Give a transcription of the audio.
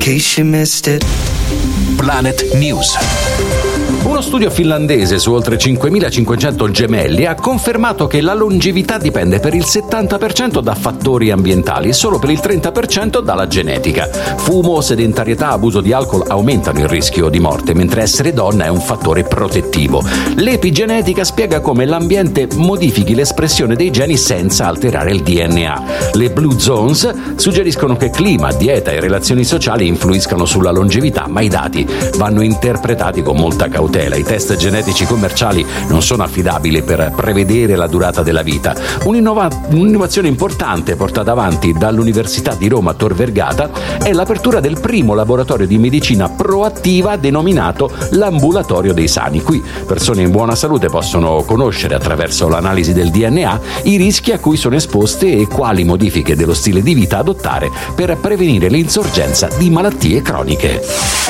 case you missed it. Planet News. Uno studio finlandese su oltre 5.500 gemelli ha confermato che la longevità dipende per il 70% da fattori ambientali e solo per il 30% dalla genetica. Fumo, sedentarietà, abuso di alcol aumentano il rischio di morte, mentre essere donna è un fattore protettivo. L'epigenetica spiega come l'ambiente modifichi l'espressione dei geni senza alterare il DNA. Le Blue Zones suggeriscono che clima, dieta e relazioni sociali influiscano sulla longevità, ma i dati vanno interpretati con molta cautela. I test genetici commerciali non sono affidabili per prevedere la durata della vita. Un'innovazione importante portata avanti dall'Università di Roma Tor Vergata è l'apertura del primo laboratorio di medicina proattiva denominato l'ambulatorio dei sani. Qui persone in buona salute possono conoscere attraverso l'analisi del DNA i rischi a cui sono esposte e quali modifiche dello stile di vita adottare per prevenire l'insorgenza di malattie croniche.